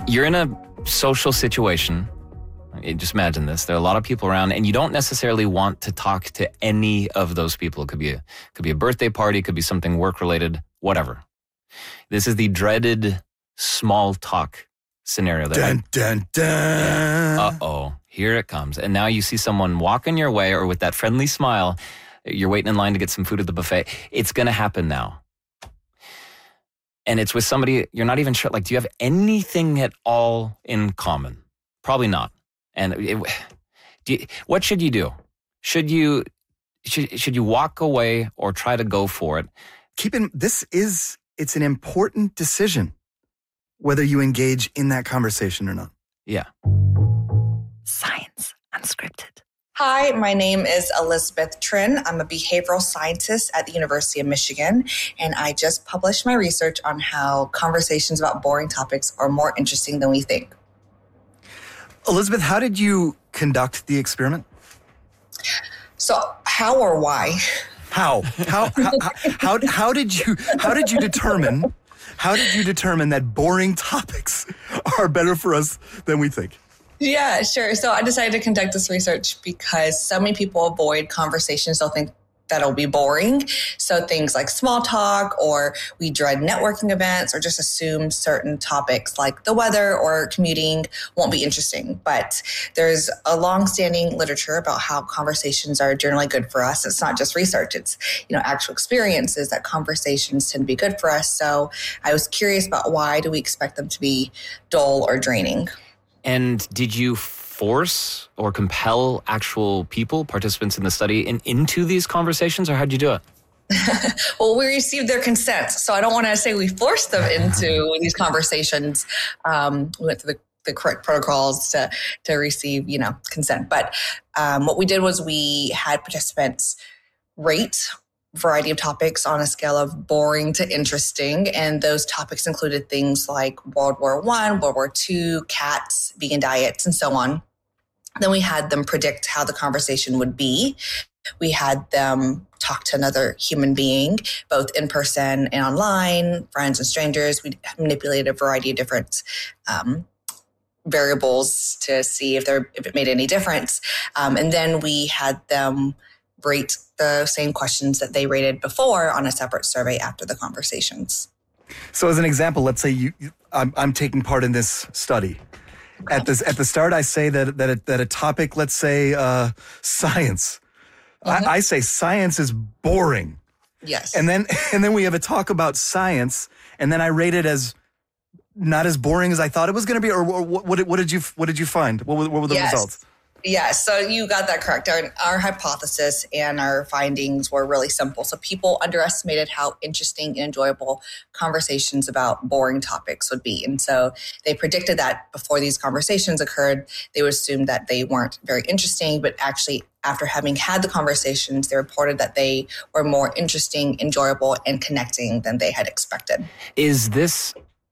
You're in a social situation. Just imagine this. There are a lot of people around, and you don't necessarily want to talk to any of those people. It could be a birthday party, it could be something work-related, whatever. This is the dreaded small talk scenario. Dun, dun, dun. Yeah. Uh-oh, here it comes. And now you see someone walking your way, or with that friendly smile, you're waiting in line to get some food at the buffet. It's going to happen now. And it's with somebody you're not even sure, like, do you have anything at all in common? Probably not. And what should you do? Should you walk away or try to go for it? It's an important decision whether you engage in that conversation or not. Yeah. Science Unscripted. Hi, my name is Elizabeth Trin. I'm a behavioral scientist at the University of Michigan, and I just published my research on how conversations about boring topics are more interesting than we think. Elizabeth, how did you conduct the experiment? So, how or why? How did you determine that boring topics are better for us than we think? Yeah, sure. So I decided to conduct this research because so many people avoid conversations they'll think that it'll be boring. So things like small talk, or we dread networking events, or just assume certain topics like the weather or commuting won't be interesting. But there's a long-standing literature about how conversations are generally good for us. It's not just research. It's, actual experiences that conversations tend to be good for us. So I was curious about why do we expect them to be dull or draining? And did you force or compel actual participants in the study, into these conversations, or how'd you do it? Well, we received their consent, so I don't want to say we forced them into these conversations. We went through the correct protocols to receive, consent. But what we did was we had participants rate variety of topics on a scale of boring to interesting. And those topics included things like World War I, World War II, cats, vegan diets, and so on. Then we had them predict how the conversation would be. We had them talk to another human being, both in person and online, friends and strangers. We manipulated a variety of different variables to see if it made any difference. And then we had them rate the same questions that they rated before on a separate survey after the conversations. So as an example, let's say I'm taking part in this study. Okay. At the start, I say that a topic, let's say science. Mm-hmm. I say science is boring. Yes. And then we have a talk about science, and then I rate it as not as boring as I thought it was going to be. Or what did you find? What were the results? Yeah, so you got that correct. Our hypothesis and our findings were really simple. So people underestimated how interesting and enjoyable conversations about boring topics would be. And so they predicted that before these conversations occurred, they would assume that they weren't very interesting, but actually after having had the conversations, they reported that they were more interesting, enjoyable, and connecting than they had expected. Is this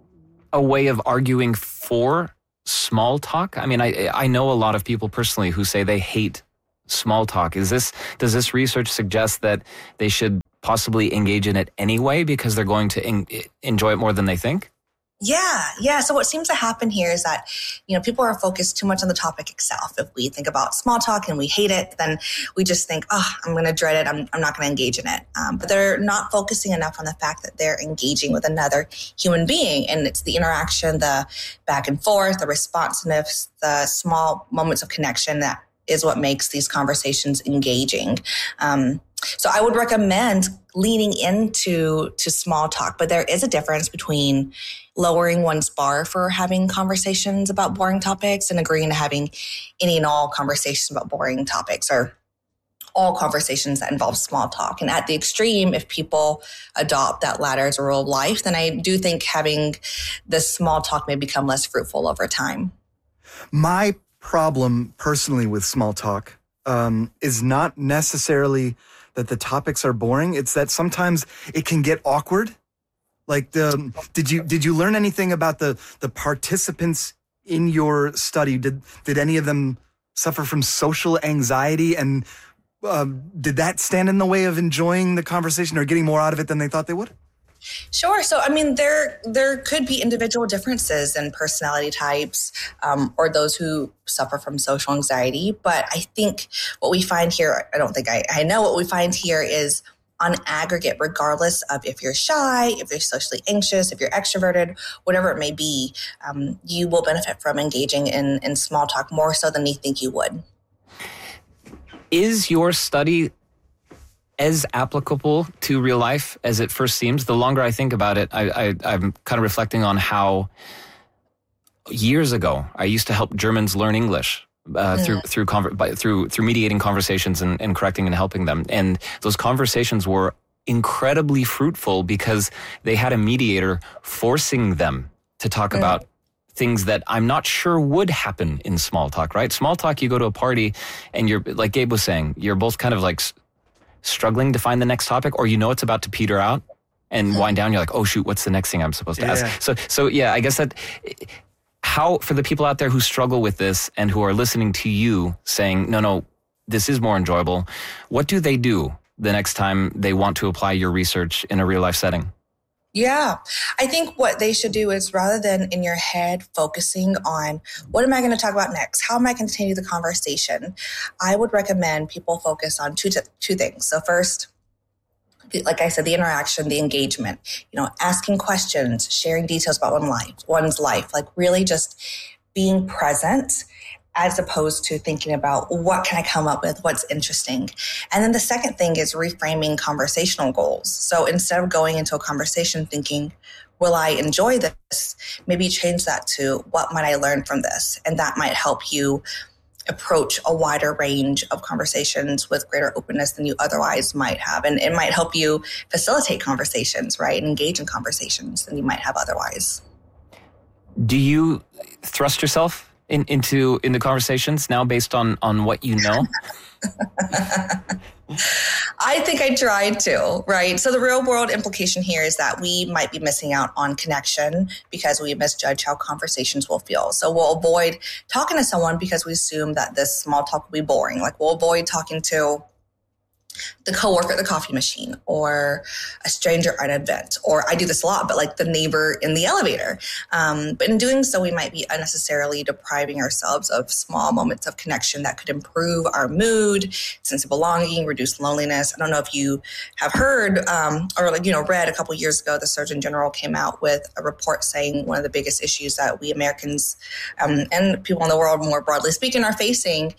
a way of arguing for small talk? I mean, I know a lot of people personally who say they hate small talk. Does this research suggest that they should possibly engage in it anyway because they're going to enjoy it more than they think? Yeah. So what seems to happen here is that, people are focused too much on the topic itself. If we think about small talk and we hate it, then we just think, I'm going to dread it. I'm not going to engage in it. But they're not focusing enough on the fact that they're engaging with another human being. And it's the interaction, the back and forth, the responsiveness, the small moments of connection that is what makes these conversations engaging. So I would recommend leaning into small talk, but there is a difference between lowering one's bar for having conversations about boring topics and agreeing to having any and all conversations about boring topics, or all conversations that involve small talk. And at the extreme, if people adopt that latter as a rule of life, then I do think having this small talk may become less fruitful over time. My problem personally with small talk is not necessarily that the topics are boring. It's that sometimes it can get awkward. Like did you learn anything about the participants in your study? Did any of them suffer from social anxiety, and did that stand in the way of enjoying the conversation or getting more out of it than they thought they would? Sure. So, I mean, there could be individual differences in personality types, or those who suffer from social anxiety. But I think what we find here, I don't think I know what we find here is on aggregate, regardless of if you're shy, if you're socially anxious, if you're extroverted, whatever it may be, you will benefit from engaging in small talk more so than you think you would. Is your study as applicable to real life as it first seems? The longer I think about it, I'm kind of reflecting on how years ago I used to help Germans learn English through mediating conversations and correcting and helping them. And those conversations were incredibly fruitful because they had a mediator forcing them to talk about things that I'm not sure would happen in small talk, right? Small talk, you go to a party and you're, like Gabe was saying, you're both kind of like struggling to find the next topic, or it's about to peter out and wind down. You're like, oh shoot, what's the next thing I'm supposed to ask? So yeah, I guess that how, for the people out there who struggle with this and who are listening to you saying, no, this is more enjoyable, what do they do the next time they want to apply your research in a real life setting? Yeah, I think what they should do is, rather than in your head focusing on what am I going to talk about next, how am I going to continue the conversation, I would recommend people focus on two things. So first, like I said, the interaction, the engagement, asking questions, sharing details about one's life, like really just being present, as opposed to thinking about what can I come up with, what's interesting. And then the second thing is reframing conversational goals. So instead of going into a conversation thinking, will I enjoy this? Maybe change that to, what might I learn from this? And that might help you approach a wider range of conversations with greater openness than you otherwise might have. And it might help you facilitate conversations, right? And engage in conversations than you might have otherwise. Do you thrust yourself into conversations now based on what you know? I think I tried to, right? So the real world implication here is that we might be missing out on connection because we misjudge how conversations will feel. So we'll avoid talking to someone because we assume that this small talk will be boring. Like we'll avoid talking to the coworker at the coffee machine, or a stranger at an event, or I do this a lot, but like the neighbor in the elevator. But in doing so, we might be unnecessarily depriving ourselves of small moments of connection that could improve our mood, sense of belonging, reduce loneliness. I don't know if you have heard or read a couple of years ago, the Surgeon General came out with a report saying one of the biggest issues that we Americans and people in the world more broadly speaking are facing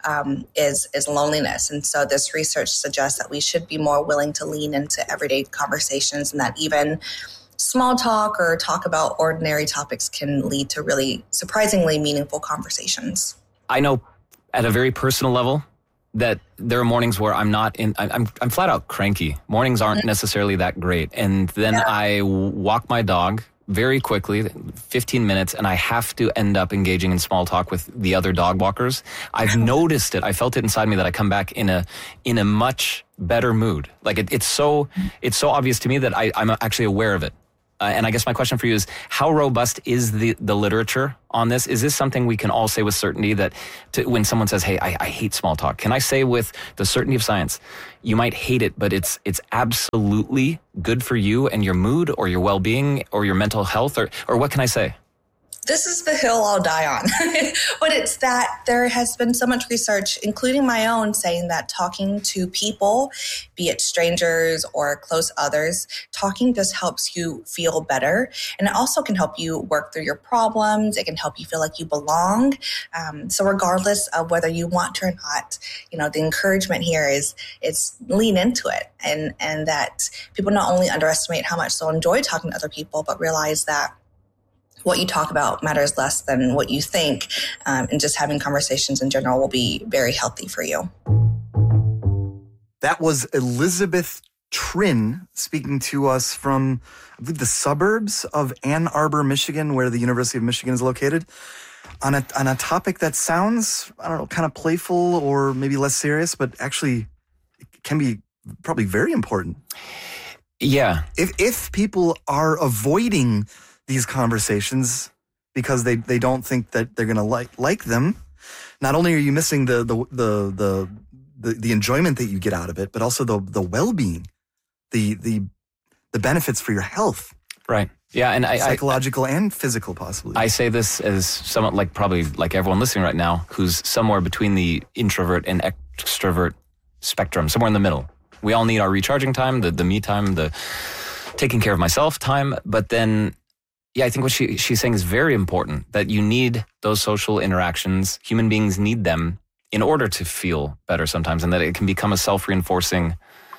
is loneliness. And so this research suggests that we should be more willing to lean into everyday conversations, and that even small talk or talk about ordinary topics can lead to really surprisingly meaningful conversations. I know at a very personal level that there are mornings where I'm flat out cranky. Mornings aren't necessarily that great. And then I walk my dog very quickly, 15 minutes, and I have to end up engaging in small talk with the other dog walkers. I've noticed it. I felt it inside me that I come back in a much better mood. Like it's so obvious to me that I'm actually aware of it. And I guess my question for you is, how robust is the literature on this? Is this something we can all say with certainty that when someone says, hey, I hate small talk, can I say with the certainty of science, you might hate it, but it's absolutely good for you and your mood or your well-being or your mental health, or what can I say? This is the hill I'll die on. But it's that there has been so much research, including my own, saying that talking to people, be it strangers or close others, talking just helps you feel better. And it also can help you work through your problems. It can help you feel like you belong. So regardless of whether you want to or not, the encouragement here is lean into it. And that people not only underestimate how much they'll enjoy talking to other people, but realize that what you talk about matters less than what you think, and just having conversations in general will be very healthy for you. That was Elizabeth Trin speaking to us from, I believe, the suburbs of Ann Arbor, Michigan, where the University of Michigan is located, on a topic that sounds, I don't know, kind of playful or maybe less serious, but actually it can be probably very important. Yeah. If people are avoiding these conversations because they don't think that they're going to like them, not only are you missing the enjoyment that you get out of it, but also the well-being, the the benefits for your health. Right. Yeah, and psychological and physical, possibly. I say this as someone probably like everyone listening right now, who's somewhere between the introvert and extrovert spectrum, somewhere in the middle. We all need our recharging time, the me time, the taking care of myself time. But then, I think what she's saying is very important, that you need those social interactions. Human beings need them in order to feel better sometimes, and that it can become a self-reinforcing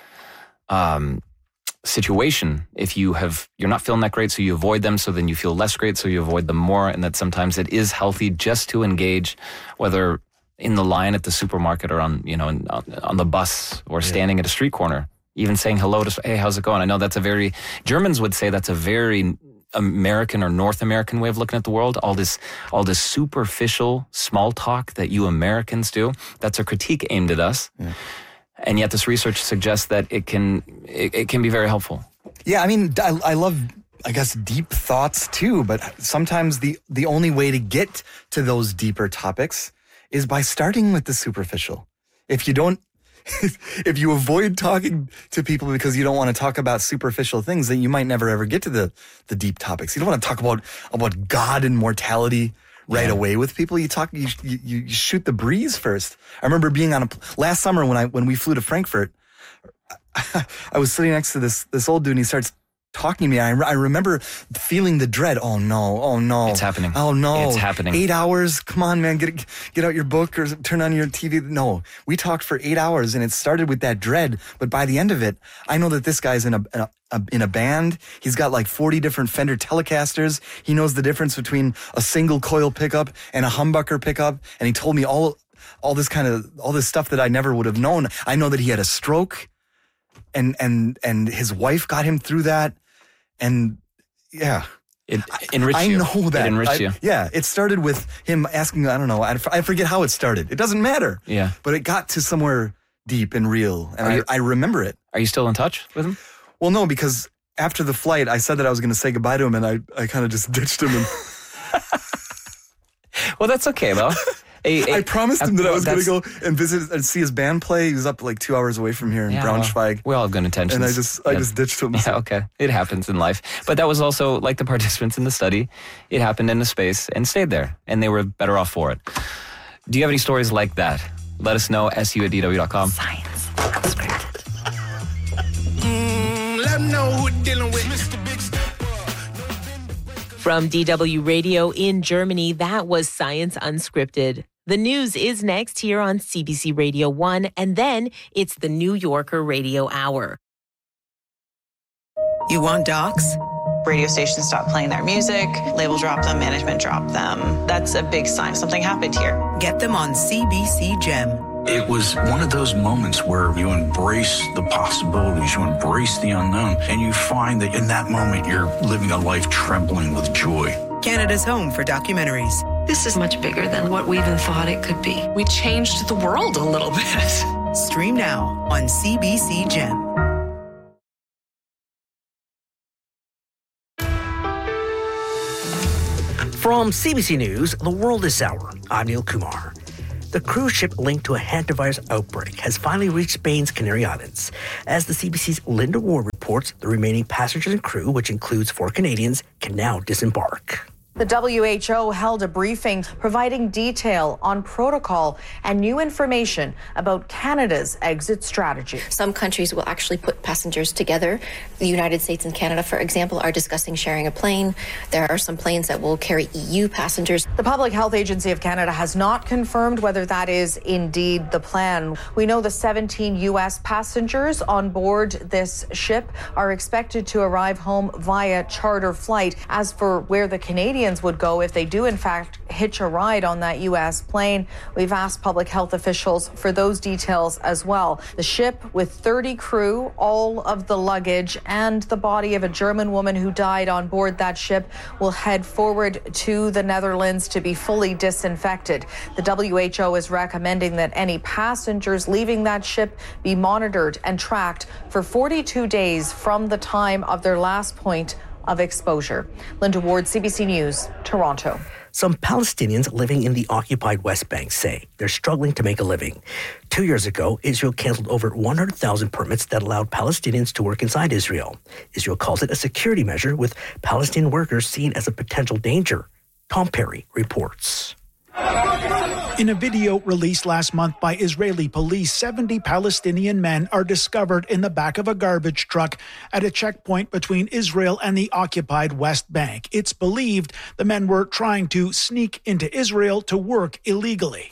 situation if you're not feeling that great, so you avoid them, so then you feel less great, so you avoid them more, and that sometimes it is healthy just to engage, whether in the line at the supermarket or on the bus or standing at a street corner, even saying hello to, hey, how's it going? I know Germans would say that's a very American or North American way of looking at the world. All this superficial small talk that you Americans do, that's a critique aimed at us. Yeah. And yet this research suggests that it can be very helpful. Yeah, I mean, I love, I guess, deep thoughts too, but sometimes the only way to get to those deeper topics is by starting with the superficial. If you avoid talking to people because you don't want to talk about superficial things, then you might never ever get to the deep topics. You don't want to talk about God and mortality right away with people. You shoot the breeze first. I remember being last summer when we flew to Frankfurt, I was sitting next to this old dude, and he starts talking to me. I remember feeling the dread. Oh no. It's happening. Oh no. It's happening. 8 hours. Come on, man. Get out your book or turn on your TV. No, we talked for 8 hours, and it started with that dread. But by the end of it, I know that this guy's in a band. He's got like 40 different Fender Telecasters. He knows the difference between a single coil pickup and a humbucker pickup. And he told me all this stuff that I never would have known. I know that he had a stroke, and his wife got him through that. And yeah, it enriched you. I know that. It enriched you. Yeah, it started with him asking, I don't know, I forget how it started. It doesn't matter. Yeah. But it got to somewhere deep and real, and I remember it. Are you still in touch with him? Well, no, because after the flight, I said that I was going to say goodbye to him, and I kind of just ditched him. Well, that's okay, though. I promised him that I was going to go and visit and see his band play. He was up like 2 hours away from here in Braunschweig. We all have good intentions. And I just ditched him. Yeah, okay. It happens in life. But that was also, like the participants in the study, it happened in a space and stayed there. And they were better off for it. Do you have any stories like that? Let us know, su@dw.com. Science Unscripted. Let them know who we're dealing with. Mr. Big Stepper. From DW Radio in Germany, that was Science Unscripted. The news is next here on CBC Radio 1, and then it's the New Yorker Radio Hour. You want docs? Radio stations stop playing their music, label drop them, management drop them. That's a big sign something happened here. Get them on CBC Gem. It was one of those moments where you embrace the possibilities, you embrace the unknown, and you find that in that moment you're living a life trembling with joy. Canada's home for documentaries. This is much bigger than what we even thought it could be. We changed the world a little bit. Stream now on CBC Gem. From CBC News, The World This Hour, I'm Neil Kumar. The cruise ship linked to a hantavirus outbreak has finally reached Spain's Canary Islands. As the CBC's Linda Ward reports, the remaining passengers and crew, which includes 4 Canadians, can now disembark. The WHO held a briefing providing detail on protocol and new information about Canada's exit strategy. Some countries will actually put passengers together. The United States and Canada, for example, are discussing sharing a plane. There are some planes that will carry EU passengers. The Public Health Agency of Canada has not confirmed whether that is indeed the plan. We know the 17 U.S. passengers on board this ship are expected to arrive home via charter flight. As for where the Canadians would go if they do in fact hitch a ride on that U.S. plane, we've asked public health officials for those details as well. The ship with 30 crew, all of the luggage, and the body of a German woman who died on board that ship will head forward to the Netherlands to be fully disinfected. The WHO is recommending that any passengers leaving that ship be monitored and tracked for 42 days from the time of their last point of exposure. Linda Ward, CBC News, Toronto. Some Palestinians living in the occupied West Bank say they're struggling to make a living. 2 years ago, Israel canceled over 100,000 permits that allowed Palestinians to work inside Israel. Israel calls it a security measure, with Palestinian workers seen as a potential danger. Tom Perry reports. In a video released last month by Israeli police, 70 Palestinian men are discovered in the back of a garbage truck at a checkpoint between Israel and the occupied West Bank. It's believed the men were trying to sneak into Israel to work illegally.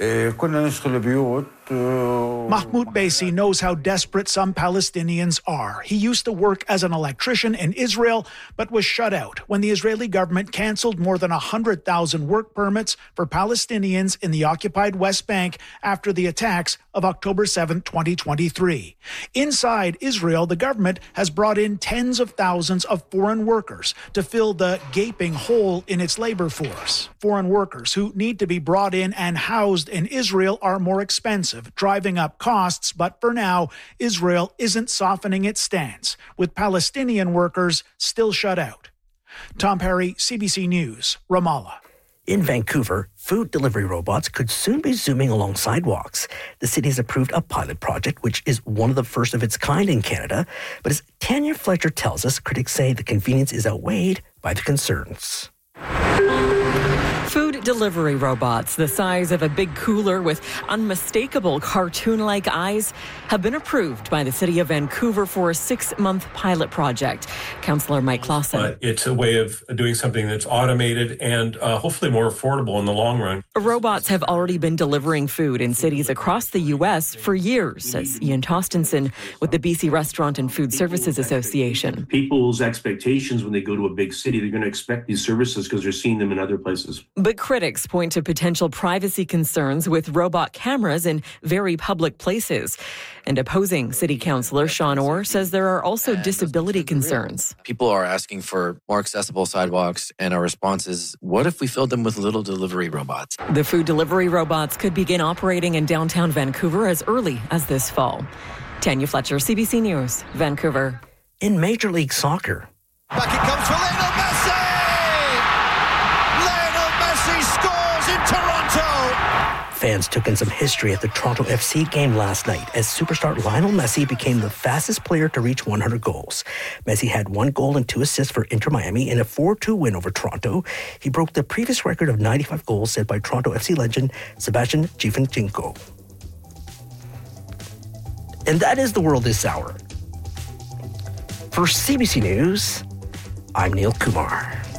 Mahmoud Baisi knows how desperate some Palestinians are. He used to work as an electrician in Israel, but was shut out when the Israeli government canceled more than 100,000 work permits for Palestinians in the occupied West Bank after the attacks of October 7, 2023. Inside Israel, the government has brought in tens of thousands of foreign workers to fill the gaping hole in its labor force. Foreign workers who need to be brought in and housed in Israel are more expensive, driving up costs, but for now, Israel isn't softening its stance, with Palestinian workers still shut out. Tom Perry, CBC News, Ramallah. In Vancouver, food delivery robots could soon be zooming along sidewalks. The city has approved a pilot project, which is one of the first of its kind in Canada. But as Tanya Fletcher tells us, critics say the convenience is outweighed by the concerns. Food delivery robots, the size of a big cooler with unmistakable cartoon-like eyes, have been approved by the City of Vancouver for a 6-month pilot project. Councillor Mike Clausen. But it's a way of doing something that's automated and hopefully more affordable in the long run. Robots have already been delivering food in cities across the U.S. for years, says Ian Tostenson with the BC Restaurant and Food Services Association. People's expectations when they go to a big city, they're going to expect these services because they're seeing them in other places. But critics point to potential privacy concerns with robot cameras in very public places. And opposing City Councillor Sean Orr says there are also disability concerns. People are asking for more accessible sidewalks, and our response is, what if we filled them with little delivery robots? The food delivery robots could begin operating in downtown Vancouver as early as this fall. Tanya Fletcher, CBC News, Vancouver. In Major League Soccer. Back it comes for Lionel Messi! Lionel Messi scores in Toronto! Fans took in some history at the Toronto FC game last night as superstar Lionel Messi became the fastest player to reach 100 goals. Messi had 1 goal and 2 assists for Inter Miami in a 4-2 win over Toronto. He broke the previous record of 95 goals set by Toronto FC legend Sebastian Giovinco. And that is the world this hour. For CBC News, I'm Neil Kumar.